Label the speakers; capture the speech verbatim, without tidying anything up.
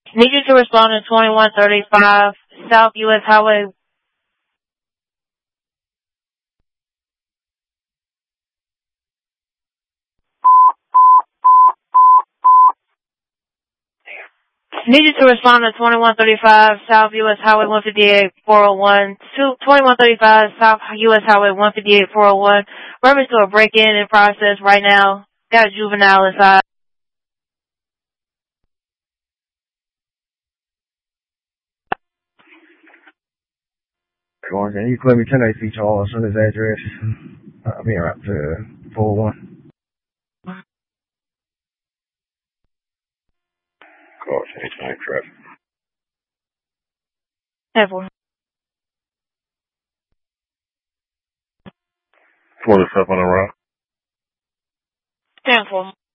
Speaker 1: Need you to respond to twenty-one thirty-five South U S Highway. Need you to respond to twenty-one thirty-five South U S Highway one fifty-eight four oh one. twenty-one thirty-five South U S Highway one fifty-eight four oh one. Reference to a break-in in process right now. Got a juvenile inside.
Speaker 2: Can you clear me ten A C Charles on his address? I'll be right to four oh one. Gosh, anytime traffic.
Speaker 1: ten four.
Speaker 2: What is up on the route?
Speaker 1: ten four.